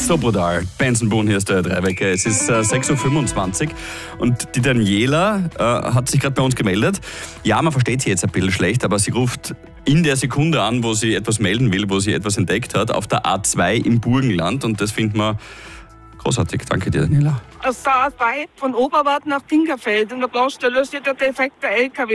So brutal. Benson Boone, hier ist der Dreiwecker. Es ist 6.25 Uhr und die Daniela hat sich gerade bei uns gemeldet. Ja, man versteht sie jetzt ein bisschen schlecht, aber sie ruft in der Sekunde an, wo sie etwas melden will, wo sie etwas entdeckt hat, auf der A2 im Burgenland, und das finden wir großartig. Danke dir, Daniela. Aus der A2 von Oberwart nach Tinkerfeld. In der Baustelle steht der defekte LKW.